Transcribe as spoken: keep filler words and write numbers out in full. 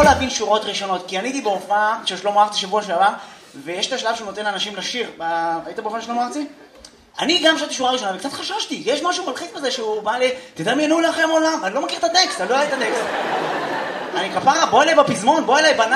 יכול להבין שורות ראשונות, כי אני הייתי בהופעה של שלמה ארצי שבוע שעבר, ויש את השלב שהוא נותן לאנשים לשיר. היית בהופעה של שלמה ארצי? אני גם שרתי שורה ראשונה, וקצת חששתי, יש משהו מלחיץ בזה שהוא בא לי, תדמיינו לכם עולם, אני לא מכיר את הטקסט, אני לא יודע את הטקסט. אני כפרה, בוא אליי בפזמון, בוא אליי בנ...